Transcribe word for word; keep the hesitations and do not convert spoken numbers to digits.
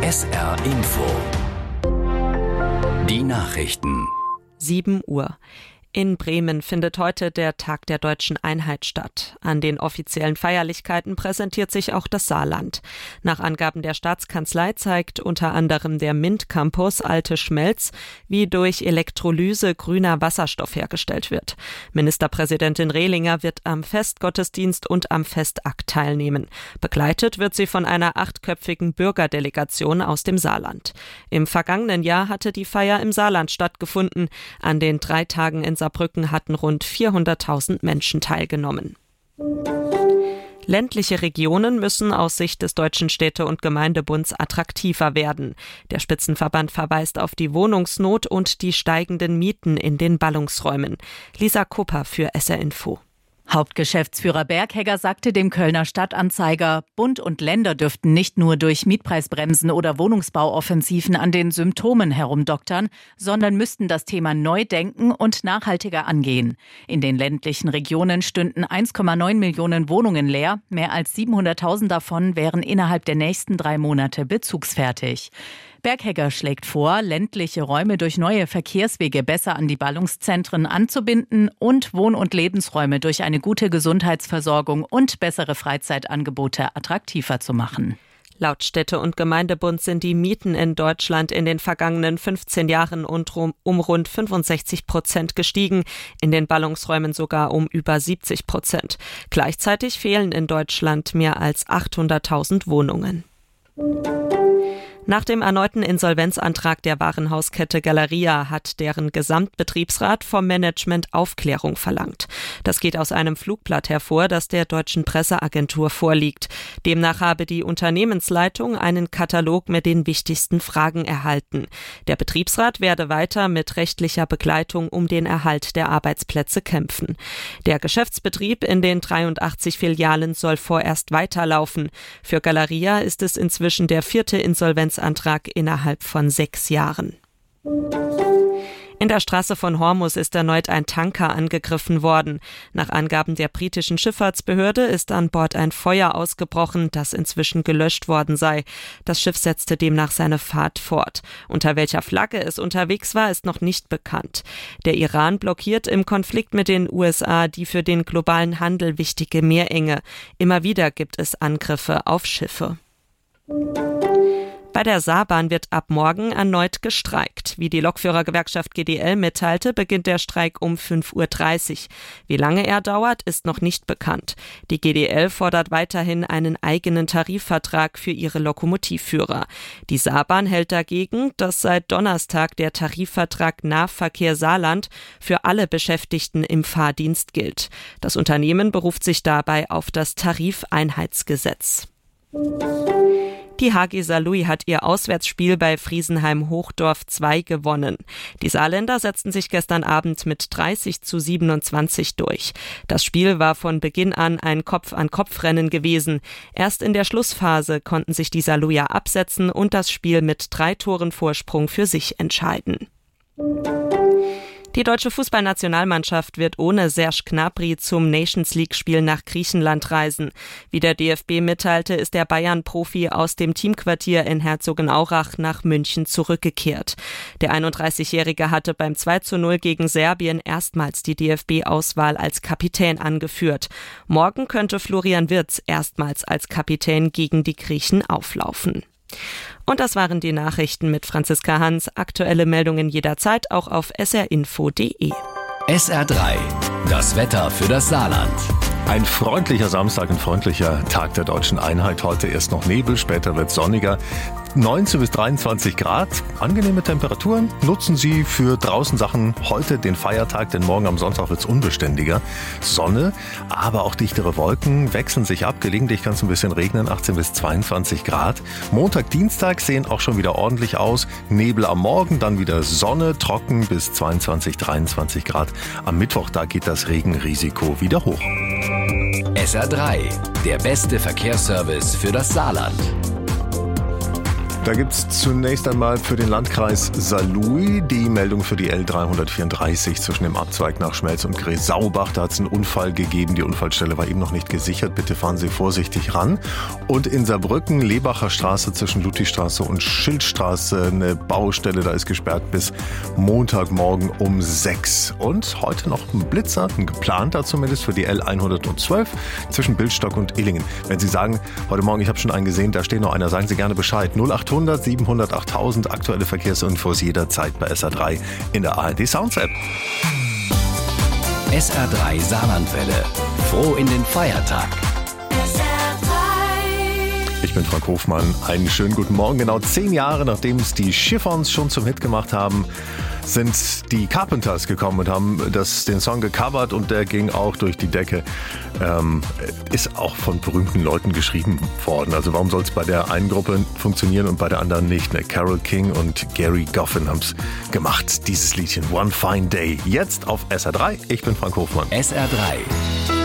S R Info. Die Nachrichten. sieben Uhr. In Bremen findet heute der Tag der Deutschen Einheit statt. An den offiziellen Feierlichkeiten präsentiert sich auch das Saarland. Nach Angaben der Staatskanzlei zeigt unter anderem der MINT-Campus Alte Schmelz, wie durch Elektrolyse grüner Wasserstoff hergestellt wird. Ministerpräsidentin Rehlinger wird am Festgottesdienst und am Festakt teilnehmen. Begleitet wird sie von einer achtköpfigen Bürgerdelegation aus dem Saarland. Im vergangenen Jahr hatte die Feier im Saarland stattgefunden. An den drei Tagen in Saarbrücken hatten rund vierhunderttausend Menschen teilgenommen. Ländliche Regionen müssen aus Sicht des Deutschen Städte- und Gemeindebunds attraktiver werden. Der Spitzenverband verweist auf die Wohnungsnot und die steigenden Mieten in den Ballungsräumen. Lisa Kupper für S R Info. Hauptgeschäftsführer Berghegger sagte dem Kölner Stadtanzeiger, Bund und Länder dürften nicht nur durch Mietpreisbremsen oder Wohnungsbauoffensiven an den Symptomen herumdoktern, sondern müssten das Thema neu denken und nachhaltiger angehen. In den ländlichen Regionen stünden eins Komma neun Millionen Wohnungen leer, mehr als siebenhunderttausend davon wären innerhalb der nächsten drei Monate bezugsfertig. Berghegger schlägt vor, ländliche Räume durch neue Verkehrswege besser an die Ballungszentren anzubinden und Wohn- und Lebensräume durch eine gute Gesundheitsversorgung und bessere Freizeitangebote attraktiver zu machen. Laut Städte- und Gemeindebund sind die Mieten in Deutschland in den vergangenen fünfzehn Jahren um rund fünfundsechzig Prozent gestiegen, in den Ballungsräumen sogar um über siebzig Prozent. Gleichzeitig fehlen in Deutschland mehr als achthunderttausend Wohnungen. Nach dem erneuten Insolvenzantrag der Warenhauskette Galeria hat deren Gesamtbetriebsrat vom Management Aufklärung verlangt. Das geht aus einem Flugblatt hervor, das der deutschen Presseagentur vorliegt. Demnach habe die Unternehmensleitung einen Katalog mit den wichtigsten Fragen erhalten. Der Betriebsrat werde weiter mit rechtlicher Begleitung um den Erhalt der Arbeitsplätze kämpfen. Der Geschäftsbetrieb in den dreiundachtzig Filialen soll vorerst weiterlaufen. Für Galeria ist es inzwischen der vierte Insolvenz Antrag innerhalb von sechs Jahren. In der Straße von Hormuz ist erneut ein Tanker angegriffen worden. Nach Angaben der britischen Schifffahrtsbehörde ist an Bord ein Feuer ausgebrochen, das inzwischen gelöscht worden sei. Das Schiff setzte demnach seine Fahrt fort. Unter welcher Flagge es unterwegs war, ist noch nicht bekannt. Der Iran blockiert im Konflikt mit den U S A die für den globalen Handel wichtige Meerenge. Immer wieder gibt es Angriffe auf Schiffe. Bei der Saarbahn wird ab morgen erneut gestreikt. Wie die Lokführergewerkschaft G D L mitteilte, beginnt der Streik um fünf Uhr dreißig. Wie lange er dauert, ist noch nicht bekannt. Die G D L fordert weiterhin einen eigenen Tarifvertrag für ihre Lokomotivführer. Die Saarbahn hält dagegen, dass seit Donnerstag der Tarifvertrag Nahverkehr Saarland für alle Beschäftigten im Fahrdienst gilt. Das Unternehmen beruft sich dabei auf das Tarifeinheitsgesetz. Die H G Saarlouis hat ihr Auswärtsspiel bei Friesenheim-Hochdorf zwei gewonnen. Die Saarländer setzten sich gestern Abend mit dreißig zu siebenundzwanzig durch. Das Spiel war von Beginn an ein Kopf-an-Kopf-Rennen gewesen. Erst in der Schlussphase konnten sich die Saarlouier absetzen und das Spiel mit drei Toren Vorsprung für sich entscheiden. Die deutsche Fußballnationalmannschaft wird ohne Serge Gnabry zum Nations-League-Spiel nach Griechenland reisen. Wie der D F B mitteilte, ist der Bayern-Profi aus dem Teamquartier in Herzogenaurach nach München zurückgekehrt. Der einunddreißigjährige hatte beim zwei zu null gegen Serbien erstmals die D F B-Auswahl als Kapitän angeführt. Morgen könnte Florian Wirtz erstmals als Kapitän gegen die Griechen auflaufen. Und das waren die Nachrichten mit Franziska Hans. Aktuelle Meldungen jederzeit auch auf s r info punkt d e. S R drei, das Wetter für das Saarland. Ein freundlicher Samstag, ein freundlicher Tag der Deutschen Einheit. Heute erst noch Nebel, später wird es sonniger. neunzehn bis dreiundzwanzig Grad, angenehme Temperaturen. Nutzen Sie für draußen Sachen heute den Feiertag, denn morgen am Sonntag wird es unbeständiger. Sonne, aber auch dichtere Wolken wechseln sich ab. Gelegentlich kann es ein bisschen regnen, achtzehn bis zweiundzwanzig Grad. Montag, Dienstag sehen auch schon wieder ordentlich aus. Nebel am Morgen, dann wieder Sonne, trocken bis zweiundzwanzig, dreiundzwanzig Grad. Am Mittwoch, da geht das Regenrisiko wieder hoch. S R drei, der beste Verkehrsservice für das Saarland. Da gibt es zunächst einmal für den Landkreis Saarlouis die Meldung für die L dreihundertvierunddreißig zwischen dem Abzweig nach Schmelz und Gräsaubach. Da hat es einen Unfall gegeben. Die Unfallstelle war eben noch nicht gesichert. Bitte fahren Sie vorsichtig ran. Und in Saarbrücken, Lebacher Straße zwischen Ludwigstraße und Schildstraße, eine Baustelle. Da ist gesperrt bis Montagmorgen um sechs. Und heute noch ein Blitzer, ein geplanter zumindest für die L hundertzwölf zwischen Bildstock und Illingen. Wenn Sie sagen, heute Morgen, ich habe schon einen gesehen, da steht noch einer, sagen Sie gerne Bescheid. null achthundert siebenhundert achttausend, aktuelle Verkehrsinfos jederzeit bei S R drei in der A R D Sounds App. S R drei Saarlandwelle. Froh in den Feiertag. Ich bin Frank Hofmann. Einen schönen guten Morgen. Genau zehn Jahre, nachdem es die Chiffons schon zum Hit gemacht haben, sind die Carpenters gekommen und haben das, den Song gecovert und der ging auch durch die Decke. Ähm, ist auch von berühmten Leuten geschrieben worden. Also warum soll es bei der einen Gruppe funktionieren und bei der anderen nicht? Ne? Carole King und Gary Goffin haben es gemacht. Dieses Liedchen One Fine Day. Jetzt auf S R drei. Ich bin Frank Hofmann. S R drei.